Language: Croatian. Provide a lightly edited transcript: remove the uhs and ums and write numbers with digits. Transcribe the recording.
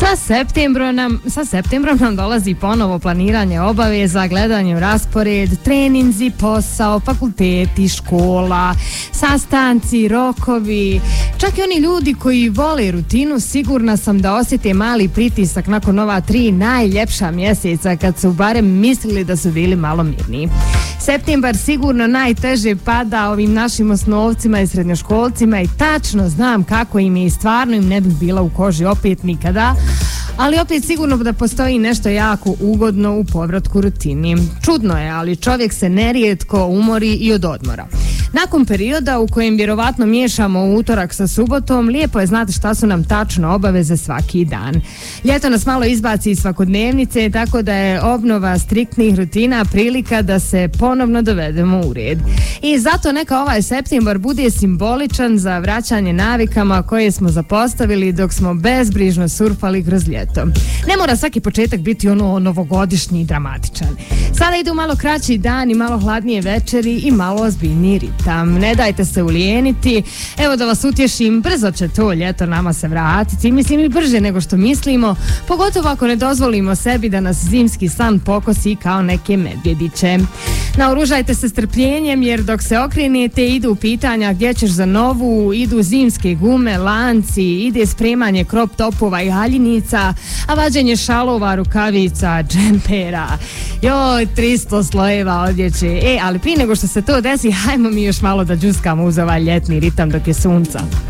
Sa septembrom nam dolazi ponovo planiranje obaveza, gledanje u raspored, treninzi, posao, fakulteti, škola, sastanci, rokovi. Čak i oni ljudi koji vole rutinu, sigurna sam da osjete mali pritisak nakon ova 3 najljepša mjeseca kad su barem mislili da su bili malo mirniji. Septembar sigurno najteže pada ovim našim osnovcima i srednjoškolcima i tačno znam kako im je i stvarno im ne bi bila u koži opet nikada, ali opet sigurno da postoji nešto jako ugodno u povratku rutini. Čudno je, ali čovjek se nerijetko umori i od odmora. Nakon perioda u kojem vjerovatno miješamo utorak sa subotom, lijepo je znati šta su nam tačno obaveze svaki dan. Ljeto nas malo izbaci iz svakodnevnice, tako da je obnova striktnih rutina prilika da se ponovno dovedemo u red. I zato neka ovaj septembar bude simboličan za vraćanje navikama koje smo zapostavili dok smo bezbrižno surfali kroz ljeto. Ne mora svaki početak biti novogodišnji i dramatičan. Sada idu malo kraći dani, malo hladnije večeri i malo ozbiljniji ritam. Ne dajte se ulijeniti. Evo da vas utješim, brzo će to ljeto nama se vratiti. Mislim i brže nego što mislimo, pogotovo ako ne dozvolimo sebi da nas zimski san pokosi kao neke medvjediće. Naoružajte se strpljenjem jer dok se okrenete idu pitanja gdje ćeš za novu, idu zimske gume, lanci, ide spremanje crop topova i haljinica, a vađenje šalova, rukavica, džempera. Joj, 300 slojeva odjeće. Ali prije nego što se to desi, hajmo mi još malo da džuskamo uz ovaj ljetni ritam dok je sunca.